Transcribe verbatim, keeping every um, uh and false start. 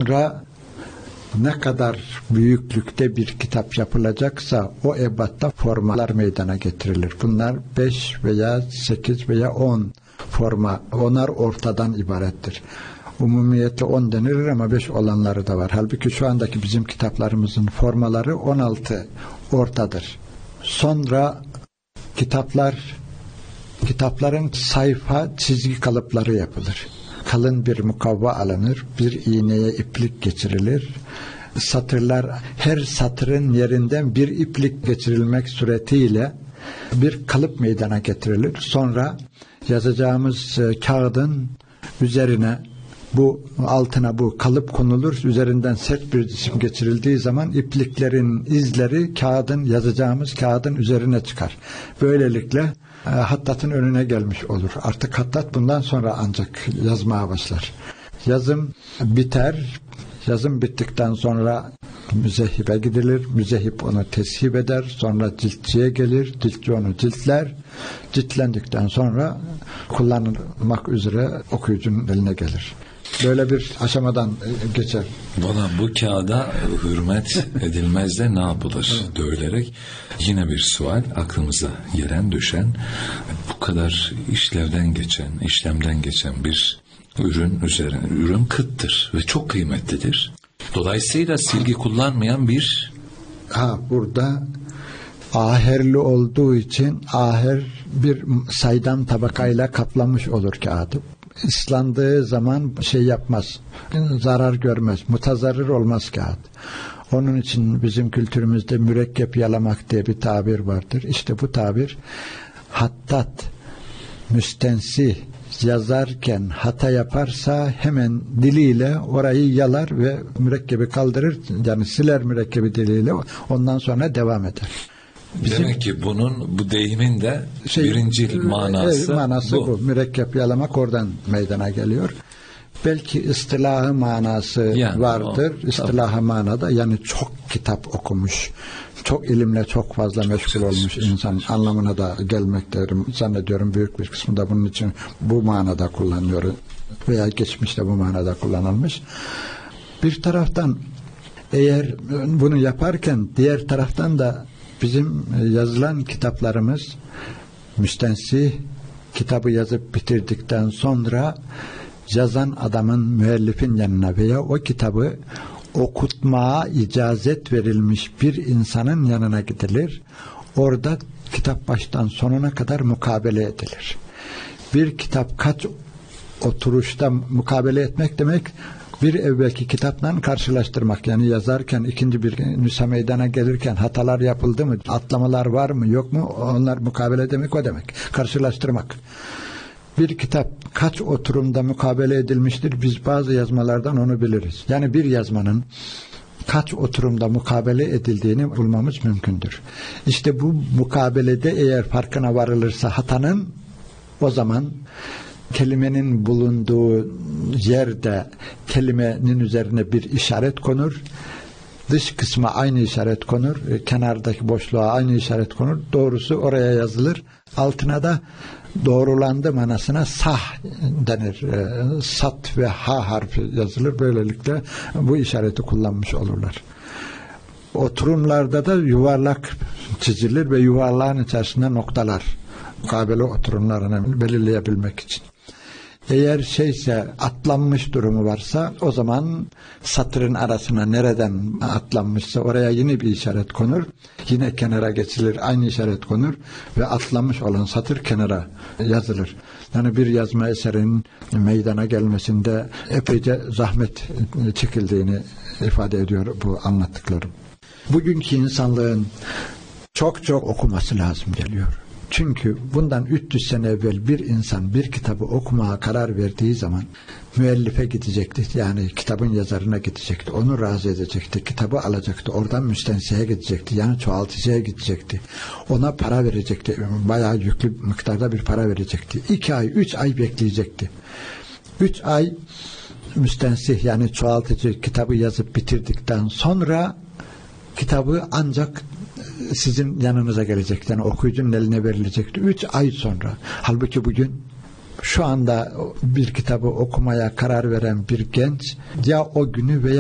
sonra ne kadar büyüklükte bir kitap yapılacaksa o ebatta formalar meydana getirilir. Bunlar beş veya sekiz veya on forma, onar ortadan ibarettir. Umumiyetle on denilir ama beş olanları da var. Halbuki şu andaki bizim kitaplarımızın formaları on altı ortadır. Sonra kitaplar, kitapların sayfa çizgi kalıpları yapılır. Kalın bir mukavva alınır, bir iğneye iplik geçirilir. Satırlar, her satırın yerinden bir iplik geçirilmek suretiyle bir kalıp meydana getirilir. Sonra yazacağımız kağıdın üzerine bu altına bu kalıp konulur. Üzerinden sert bir cisim geçirildiği zaman ipliklerin izleri kağıdın, yazacağımız kağıdın üzerine çıkar. Böylelikle e, hattatın önüne gelmiş olur. Artık hattat bundan sonra ancak yazmaya başlar. Yazım biter. Yazım bittikten sonra müzehhibe gidilir. Müzehhip onu teship eder. Sonra ciltçiye gelir. Ciltçi onu ciltler. Ciltlendikten sonra kullanılmak üzere okuyucunun eline gelir. Böyle bir aşamadan geçer. Valla bu kağıda hürmet edilmez de ne yapılır dövülerek yine bir sual aklımıza gelen düşen, bu kadar işlevden geçen, işlemden geçen bir ürün üzerine, ürün kıttır ve çok kıymetlidir. Dolayısıyla silgi kullanmayan bir ha burada aherli olduğu için aher bir saydam tabakayla kaplamış olur kağıdı. Islandığı zaman şey yapmaz, zarar görmez, mutazarrır olmaz kağıt. Onun için bizim kültürümüzde mürekkep yalamak diye bir tabir vardır. İşte bu tabir hattat, müstensih yazarken hata yaparsa hemen diliyle orayı yalar ve mürekkebi kaldırır, yani siler mürekkebi diliyle, ondan sonra devam eder. Bizim, demek ki bunun, bu deyimin de şey, birincil manası, e, manası bu. bu. Mürekkep yalamak oradan meydana geliyor. Belki istilahı manası yani, vardır. O, istilahı tabii. Manada yani çok kitap okumuş, çok ilimle çok fazla çok meşgul olmuş insan anlamına da gelmektedir. Zannediyorum büyük bir kısmı da bunun için bu manada kullanıyor veya geçmişte bu manada kullanılmış. Bir taraftan eğer bunu yaparken diğer taraftan da bizim yazılan kitaplarımız müstensih kitabı yazıp bitirdikten sonra yazan adamın, müellifin yanına veya o kitabı okutmaya icazet verilmiş bir insanın yanına gidilir. Orada kitap baştan sonuna kadar mukabele edilir. Bir kitap kaç oturuşta mukabele etmek demek, bir evvelki kitapla karşılaştırmak. Yani yazarken ikinci bir nüsha meydana gelirken hatalar yapıldı mı, atlamalar var mı yok mu, onlar mukabele demek, o demek. Karşılaştırmak. Bir kitap kaç oturumda mukabele edilmiştir, biz bazı yazmalardan onu biliriz. Yani bir yazmanın kaç oturumda mukabele edildiğini bulmamız mümkündür. İşte bu mukabelede eğer farkına varılırsa hatanın, o zaman kelimenin bulunduğu yerde kelimenin üzerine bir işaret konur. Dış kısma aynı işaret konur. Kenardaki boşluğa aynı işaret konur. Doğrusu oraya yazılır. Altına da doğrulandı manasına sah denir. Sat ve ha harfi yazılır. Böylelikle bu işareti kullanmış olurlar. Oturumlarda da yuvarlak çizilir ve yuvarlağın içerisinde noktalar. Mukabele oturumlarını belirleyebilmek için. Eğer şeyse atlanmış durumu varsa o zaman satırın arasına nereden atlanmışsa oraya yine bir işaret konur. Yine kenara geçilir, aynı işaret konur ve atlanmış olan satır kenara yazılır. Yani bir yazma eserinin meydana gelmesinde epeyce zahmet çekildiğini ifade ediyor bu anlattıklarım. Bugünkü insanlığın çok çok okuması lazım geliyor. Çünkü bundan üç yüz sene evvel bir insan bir kitabı okumaya karar verdiği zaman müellife gidecekti. Yani kitabın yazarına gidecekti. Onu razı edecekti. Kitabı alacaktı. Oradan müstensihe gidecekti. Yani çoğaltıcıya gidecekti. Ona para verecekti. Bayağı yüklü miktarda bir para verecekti. İki ay, üç ay bekleyecekti. Üç ay müstensih yani çoğaltıcı kitabı yazıp bitirdikten sonra kitabı ancak sizin yanınıza gelecek. Yani okuyucunun eline verilecekti. Üç ay sonra. Halbuki bugün şu anda bir kitabı okumaya karar veren bir genç ya o günü veya